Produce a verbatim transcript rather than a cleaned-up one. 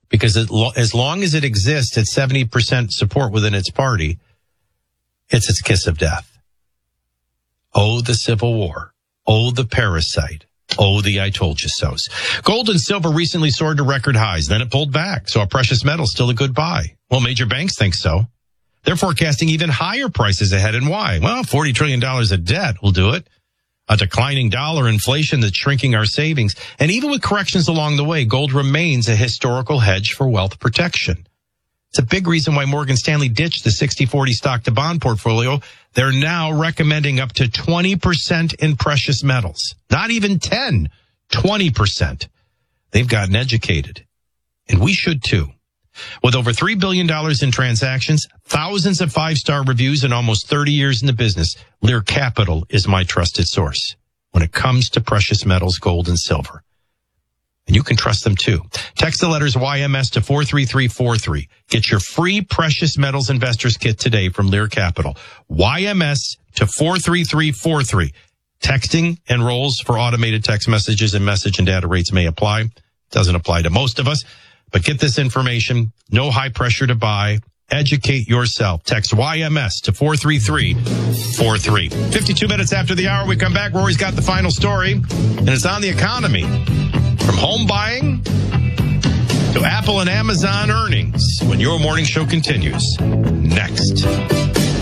because it, as long as it exists at seventy percent support within its party, it's its kiss of death. Oh, the Civil War. Oh, the parasite. Oh, the I told you so's. Gold and silver recently soared to record highs. Then it pulled back. So a precious metal still a good buy. Well, major banks think so. They're forecasting even higher prices ahead. And why? Well, forty trillion dollars of debt will do it. A declining dollar, inflation that's shrinking our savings. And even with corrections along the way, gold remains a historical hedge for wealth protection. It's a big reason why Morgan Stanley ditched the sixty forty stock to bond portfolio. They're now recommending up to twenty percent in precious metals. Not even ten, twenty percent. They've gotten educated. And we should too. With over three billion dollars in transactions, thousands of five-star reviews, and almost thirty years in the business, Lear Capital is my trusted source when it comes to precious metals, gold, and silver. And you can trust them too. Text the letters Y M S to four three three four three. Get your free Precious Metals Investors Kit today from Lear Capital. Y M S to four three three four three. Texting enrolls for automated text messages, and message and data rates may apply. Doesn't apply to most of us. But get this information. No high pressure to buy. Educate yourself. Text Y M S to four three three four three. fifty-two minutes after the hour, we come back. Rory's got the final story, and it's on the economy. From home buying to Apple and Amazon earnings, when your morning show continues. Next.